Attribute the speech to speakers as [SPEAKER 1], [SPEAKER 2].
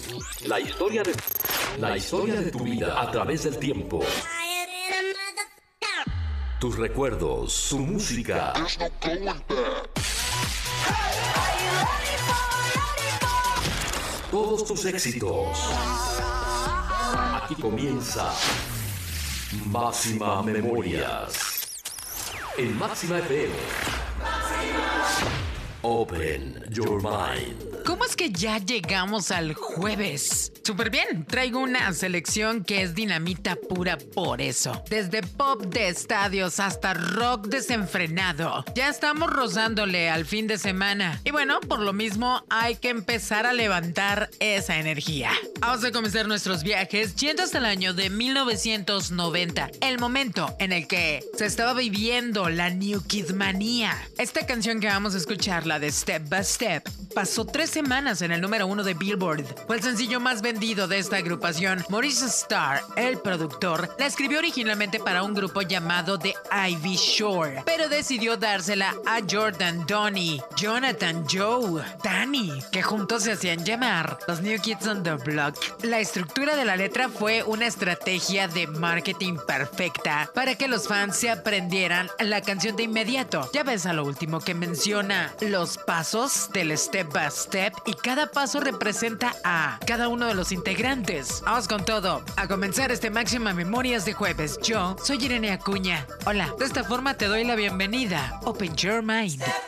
[SPEAKER 1] La historia de tu vida a través del tiempo. Tus recuerdos, su música. Todos tus éxitos. Aquí comienza Máxima Memorias. En Máxima FM. Open your mind.
[SPEAKER 2] ¿Cómo es que ya llegamos al jueves? Súper bien, traigo una selección que es dinamita pura por eso. Desde pop de estadios hasta rock desenfrenado. Ya estamos rozándole al fin de semana. Y bueno, por lo mismo hay que empezar a levantar esa energía. Vamos a comenzar nuestros viajes yendo hasta el año de 1990. El momento en el que se estaba viviendo la New Kid manía. Esta canción que vamos a escuchar, la de Step by Step, pasó 3 semanas en el número 1 de Billboard. Fue el sencillo más vendido de esta agrupación. Maurice Starr, el productor, la escribió originalmente para un grupo llamado The Ivy Shore, pero decidió dársela a Jordan Donny, Jonathan Joe, Danny, que juntos se hacían llamar los New Kids on the Block. La estructura de la letra fue una estrategia de marketing perfecta para que los fans se aprendieran la canción de inmediato. Ya ves a lo último que menciona los pasos del Step by Step y cada paso representa a cada uno de los integrantes. Vamos con todo. A comenzar este Máxima Memorias de jueves. Yo soy Irene Acuña. Hola, de esta forma te doy la bienvenida. Open your mind.